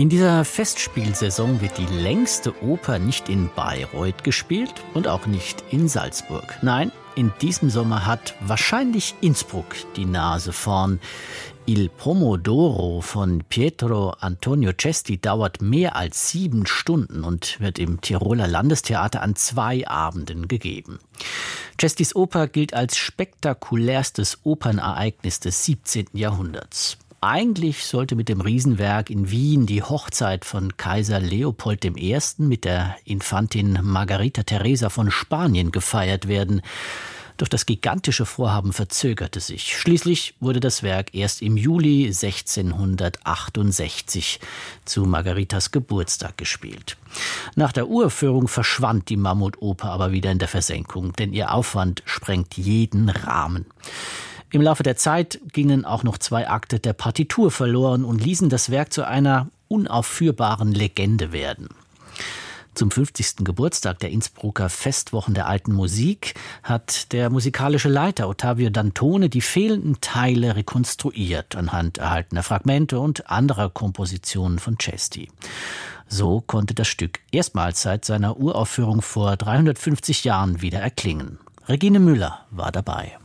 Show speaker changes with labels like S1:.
S1: In dieser Festspielsaison wird die längste Oper nicht in Bayreuth gespielt und auch nicht in Salzburg. Nein, in diesem Sommer hat wahrscheinlich Innsbruck die Nase vorn. Il Pomodoro von Pietro Antonio Cesti dauert mehr als 7 Stunden und wird im Tiroler Landestheater an 2 Abenden gegeben. Cestis Oper gilt als spektakulärstes Opernereignis des 17. Jahrhunderts. Eigentlich sollte mit dem Riesenwerk in Wien die Hochzeit von Kaiser Leopold I. mit der Infantin Margarita Teresa von Spanien gefeiert werden. Doch das gigantische Vorhaben verzögerte sich. Schließlich wurde das Werk erst im Juli 1668 zu Margaritas Geburtstag gespielt. Nach der Uraufführung verschwand die Mammutoper aber wieder in der Versenkung, denn ihr Aufwand sprengt jeden Rahmen. Im Laufe der Zeit gingen auch noch 2 Akte der Partitur verloren und ließen das Werk zu einer unaufführbaren Legende werden. Zum 50. Geburtstag der Innsbrucker Festwochen der alten Musik hat der musikalische Leiter Ottavio Dantone die fehlenden Teile rekonstruiert anhand erhaltener Fragmente und anderer Kompositionen von Cesti. So konnte das Stück erstmals seit seiner Uraufführung vor 350 Jahren wieder erklingen. Regine Müller war dabei.